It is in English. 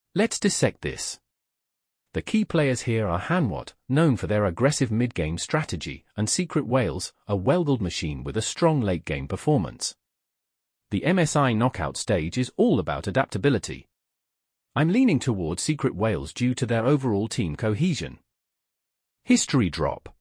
Let's dissect this. The key players here are Hanwha, known for their aggressive mid-game strategy, and Secret Wales, a well-oiled machine with a strong late-game performance. The MSI knockout stage is all about adaptability. I'm leaning towards Secret Wales due to their overall team cohesion. History drop.